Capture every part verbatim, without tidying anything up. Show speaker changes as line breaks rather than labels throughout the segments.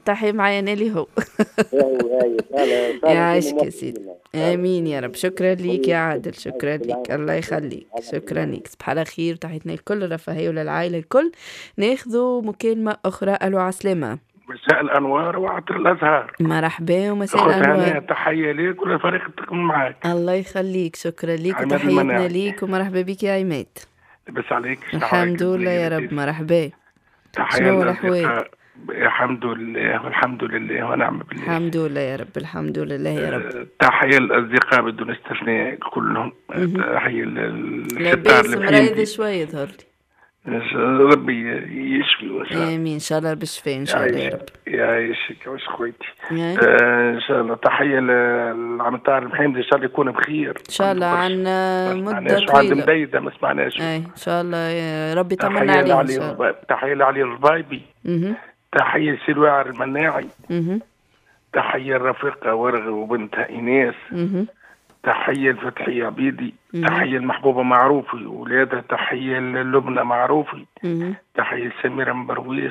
تحية معايا نالي هو.
هاي
يعيشك يا سيدي، امين يا رب. شكرا ليك يا عادل، شكرا ليك، الله يخليك، شكرا ليك. صباح على خير، تحيتنا الكل، الرفاهية وللعائلة الكل. ناخذوا مكالمة أخرى. ألو عسلامة.
مساء الأنوار وعطر الأزهار.
مرحبا ومساء الأنوار.
تحية ليك ولفريق تكون معك.
الله يخليك، شكرا ليك وتحياتنا ليك ومرحبا بك يا عماد.
بس عليك.
الحمد لله يا رب. مرحبا. شنو الأحوال؟
الحمد لله والحمد لله ونعم بالله.
الحمد لله يا رب، الحمد لله يا رب.
تحية الأصدقاء بدون استثناء كلهم. تحية
لاباس مريض شوية يظهر لي.
ربي يشفي
وشاء. امين ان شاء الله بالشفاء ان شاء الله يا رب.
يعيشك وش خويتي. آه ان شاء الله. تحيه للعم طاهر المحمدي، ان شاء الله يكون بخير
ان شاء الله. عنا مده طويله.
عند مديده ما سمعناش.
اي ان شاء الله يا رب يطمنا عليه ان شاء الله.
تحيه لعلي الربايبي. تحيه لسلواعر المناعي. تحيه الرفيقه ورغ وبنتها ايناس. تحية الفتحية عبيدي. تحية المحبوبة معروفي وولادها. تحية للبنى معروفي. تحية سميرة مبرويس.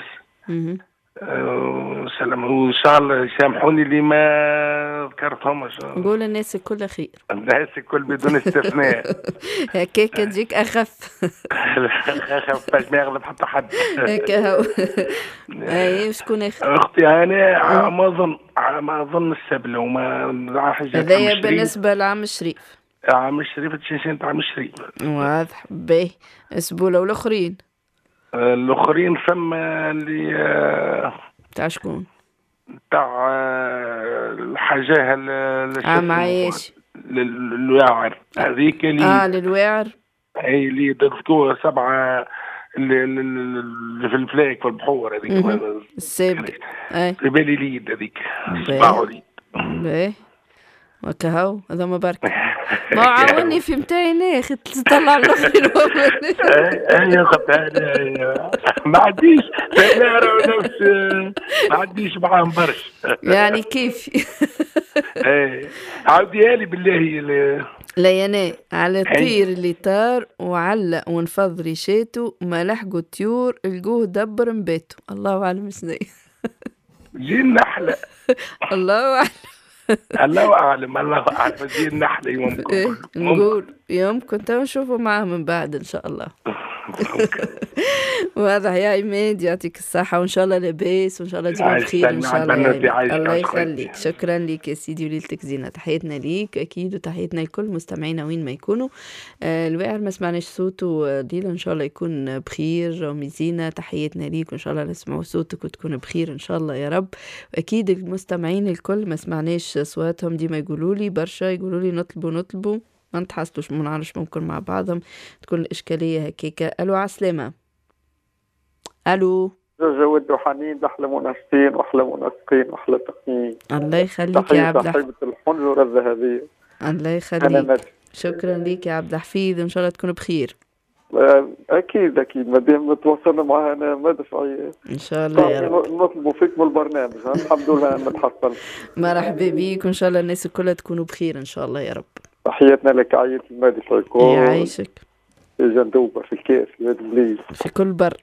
أه سلام. وإن شاء الله يسامحوني اللي ما ذكرتهم.
نقول الناس الكل خير.
الناس الكل بدون استثناء.
هكاك تجيك أخف.
أخف باش ما يغلب حتى حد.
هكا هو. أي شكون أخف؟
أختي أنا ما أظن ما أظن السبلة وما حاجة.
هذايا بالنسبة لعم الشريف.
عم الشريف تشيشين عم الشريف.
واضح باهي. السبولة والآخرين.
الآخرين فما اللي
تاع شكون؟
تاع الحاجة
عم عايش
للواعر هذيك اللي
اه للواعر.
اي اللي ذكروها سبعة اللي في الفلاك في البحور هذيك
السابق. اي
في بالي ليد هذيك سبعة ليد.
باهي وكهو هذا ما برك. ما عاوني في متاعي يا اخي تطلع الاخرين.
اي اخت ما عنديش تنارة ونفس ما عنديش معاهم برش.
يعني كيف؟
اي عاوديها لي بالله.
لا يانا على الطير اللي طار وعلق ونفض ريشاته ما لحقوا الطيور لقوه دبر نباته. الله اعلم شنو.
جين نحلة.
الله اعلم.
الله اعلم الله اعلم. زي النحله يمكن.
إيه نقول يمكن تو نشوفوا معاه من بعد ان شاء الله. واضح يا عماد، يعطيك الصحة وإن شاء الله لاباس وإن شاء الله ديما بخير إن شاء الله. الله يخليك، شكرا لك يا سيدي وليلتك زينة. تحياتنا ليك أكيد وتحياتنا لكل مستمعينا وين ما يكونوا. آه الواعر ما سمعناش صوته ديلا، إن شاء الله يكون بخير. ومزينة تحياتنا ليك وإن شاء الله نسمعوا صوتك وتكون بخير إن شاء الله يا رب. أكيد المستمعين الكل ما سمعناش أصواتهم ديما يقولوا لي برشا، يقولوا لي نطلبوا نطلبوا ما نتحصلوش ما نعرفش ممكن مع بعضهم تكون الإشكالية هكاكا. ألو عسلامة. ألو
جود وحنين أحلى منشطين وأحلى منسقين وأحلى تقنين.
الله يخليك يا عبد الحفيظ.
صاحبة الحنجرة الذهبية.
الله يخليك، شكرا ليك يا عبد الحفيظ، إن شاء الله تكون بخير.
أكيد أكيد ما دام تواصلنا معها أنا ما دفعي
إن شاء الله يا رب.
نطلبوا فيكم البرنامج. الحمد لله أن تحصل.
مرحبا بيك وإن شاء الله الناس كلها تكونوا بخير إن شاء الله يا رب.
تحياتنا لك عائلة المادي الكل.
يعيشك.
في جندوبة في الكاس في وادي البليل
في كل بر.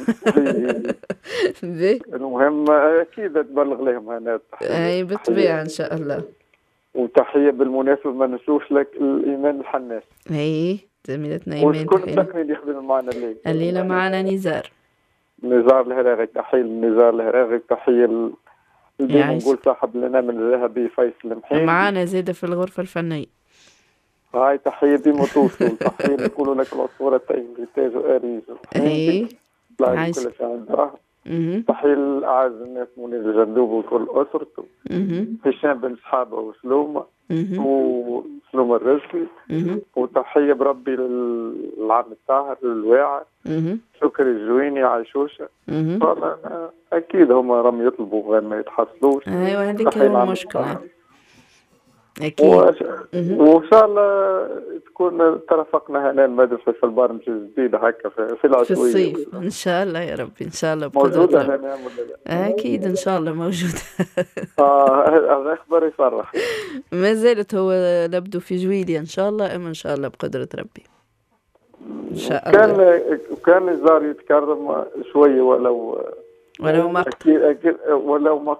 المهم أكيد تبلغ لهم هنا.
أي بالطبيعة إن شاء الله.
وتحية بالمناسبة ما نسوش لك الإيمان الحناس.
أي زميلتنا إيمان.
وكل التقني اللي يخدم معنا الليل.
الليلة معنا نزار.
نزار الهراغي. تحية نزار الهراغي. تحية ديما نقول صاحب الإنام الذهبي فيصل المحيم.
معنا زيادة في الغرفة الفنية.
هاي تحية ديما توصل. تحية نقولوا لك الأسطورة ريتاج وأريج.
إيه.
كل شيء عندها. تحية لأعز الناس منير الجندوب وكل أسرته. هشام بن صحابة وسلومة. وسلومة الرزقي. وتحية بربي للعم الطاهر للواعر. شكري الجويني عايشوشة. والله أكيد هم رم يطلبوا غير ما يتحصلوش.
أيوة هذيك هي المشكلة. أكيد.
وإن شاء الله تكون ترافقنا هنا المدرسة في البرنامج الجديد هكا في العشوية
في الصيف إن شاء الله يا رب. إن شاء الله
موجودة هنا ولا
لا؟ أكيد إن شاء الله موجودة.
آه هذا خبر يفرح.
ما زالت هو نبدو في جويليا إن شاء الله. أما إن شاء الله بقدرة ربي إن شاء الله.
كان كان الزار يتكرم شوية ولو
ولو ما
أكيد أكيد ولو ما